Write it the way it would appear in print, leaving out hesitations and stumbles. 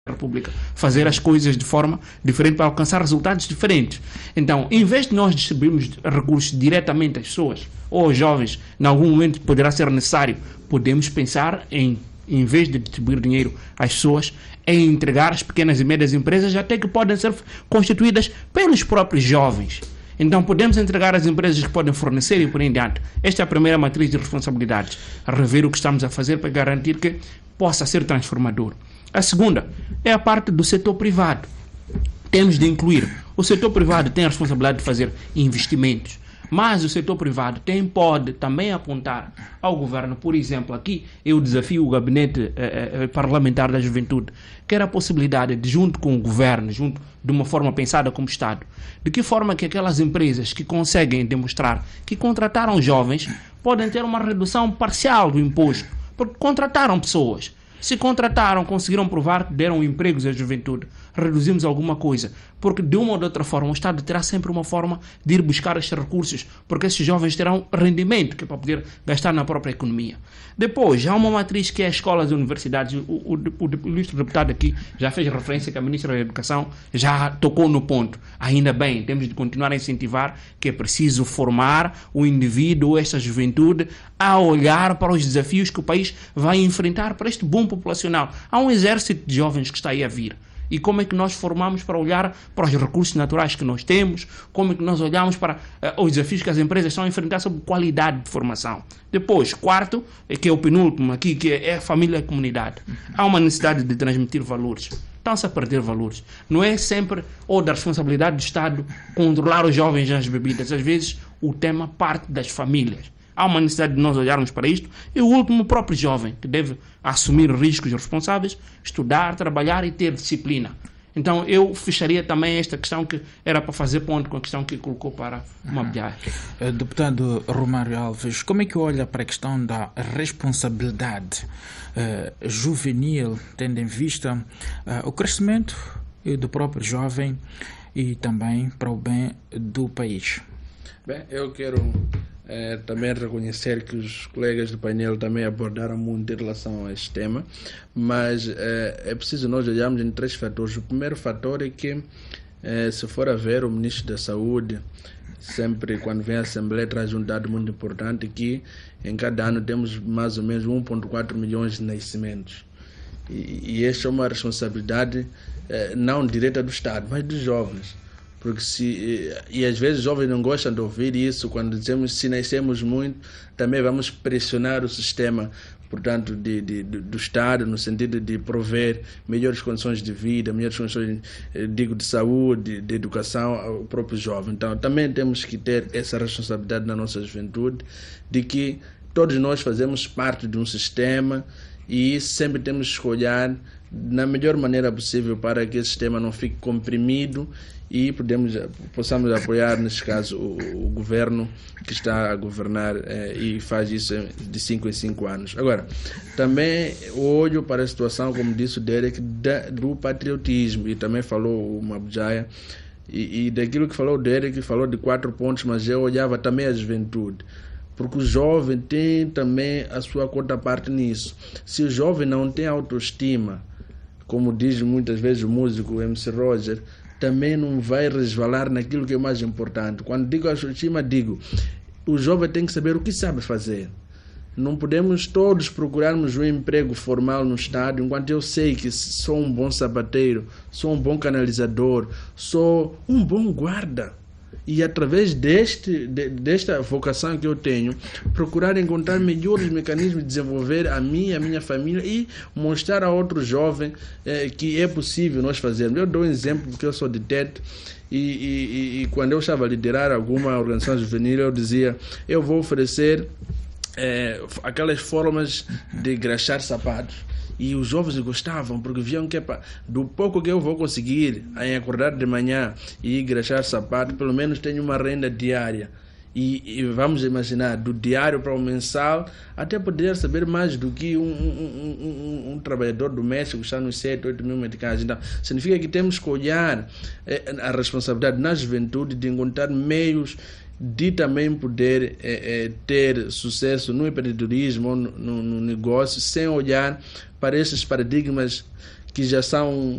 República fazer as coisas de forma diferente para alcançar resultados diferentes. Então, em vez de nós distribuirmos recursos diretamente às pessoas ou aos jovens, em algum momento poderá ser necessário, podemos pensar em vez de distribuir dinheiro às pessoas, em entregar às pequenas e médias empresas, até que podem ser constituídas pelos próprios jovens. Então, podemos entregar às empresas que podem fornecer e por aí em diante. Esta é a primeira matriz de responsabilidades. A rever o que estamos a fazer para garantir que possa ser transformador. A segunda é a parte do setor privado. Temos de incluir. O setor privado tem a responsabilidade de fazer investimentos, mas o setor privado pode também apontar ao governo, por exemplo, aqui eu desafio o gabinete parlamentar da juventude, que era a possibilidade de, junto com o governo, junto de uma forma pensada como Estado, de que forma que aquelas empresas que conseguem demonstrar que contrataram jovens podem ter uma redução parcial do imposto, porque contrataram pessoas. Se contrataram, conseguiram provar que deram empregos à juventude, reduzimos alguma coisa, porque de uma ou de outra forma o Estado terá sempre uma forma de ir buscar estes recursos, porque esses jovens terão rendimento que é para poder gastar na própria economia. Depois, há uma matriz que é escolas e universidades. O ilustre deputado aqui já fez referência que a Ministra da Educação já tocou no ponto. Ainda bem, temos de continuar a incentivar que é preciso formar o indivíduo, esta juventude, a olhar para os desafios que o país vai enfrentar, para este boom populacional. Há um exército de jovens que está aí a vir. E como é que nós formamos para olhar para os recursos naturais que nós temos, como é que nós olhamos para os desafios que as empresas estão a enfrentar sobre qualidade de formação. Depois, quarto, que é o penúltimo aqui, que é a família e a comunidade. Há uma necessidade de transmitir valores. Estão-se a perder valores. Não é sempre ou da responsabilidade do Estado controlar os jovens nas bebidas. Às vezes, o tema parte das famílias. Há uma necessidade de nós olharmos para isto. E o último, o próprio jovem, que deve assumir riscos responsáveis, estudar, trabalhar e ter disciplina. Então, eu fecharia também esta questão que era para fazer ponto com a questão que colocou para o Mabdiar. Deputado Romário Alves, como é que olha para a questão da responsabilidade juvenil, tendo em vista o crescimento do próprio jovem e também para o bem do país? Bem, eu quero também reconhecer que os colegas do painel também abordaram muito em relação a este tema, mas é preciso nós olharmos em três fatores. O primeiro fator é que, se for a ver, o Ministro da Saúde, sempre quando vem à Assembleia, traz um dado muito importante, que em cada ano temos mais ou menos 1,4 milhões de nascimentos. E esta é uma responsabilidade não direta do Estado, mas dos jovens. Porque e às vezes os jovens não gostam de ouvir isso, quando dizemos se nascemos muito, também vamos pressionar o sistema, portanto, do Estado, no sentido de prover melhores condições de vida, melhores condições, digo, de saúde, de educação ao próprio jovem. Então, também temos que ter essa responsabilidade na nossa juventude, de que todos nós fazemos parte de um sistema e sempre temos que olhar na melhor maneira possível para que esse sistema não fique comprimido e possamos apoiar, neste caso, o governo que está a governar e faz isso de 5 em 5 anos. Agora, também olho para a situação, como disse o Derek, do patriotismo, e também falou o Mabdiar, e daquilo que falou o Derek, falou de 4 pontos, mas eu olhava também a juventude. Porque o jovem tem também a sua contraparte nisso. Se o jovem não tem autoestima, como diz muitas vezes o músico MC Roger, também não vai resvalar naquilo que é mais importante. Quando digo autoestima, digo, o jovem tem que saber o que sabe fazer. Não podemos todos procurarmos um emprego formal no Estado, enquanto eu sei que sou um bom sapateiro, sou um bom canalizador, sou um bom guarda. E através desta vocação que eu tenho, procurar encontrar melhores mecanismos de desenvolver a mim e a minha família e mostrar a outro jovem que é possível nós fazermos. Eu dou um exemplo, porque eu sou de Tete, e quando eu estava a liderar alguma organização juvenil, eu dizia, eu vou oferecer aquelas formas de graxar sapatos. E os jovens gostavam, porque viam que do pouco que eu vou conseguir em acordar de manhã e ir graxar sapato, pelo menos tenho uma renda diária. E vamos imaginar, do diário para o mensal, até poder saber mais do que um trabalhador doméstico que está nos 7, 8 mil meticais. Então, significa que temos que olhar a responsabilidade na juventude de encontrar meios de também poder ter sucesso no empreendedorismo ou no negócio, sem olhar para esses paradigmas que já são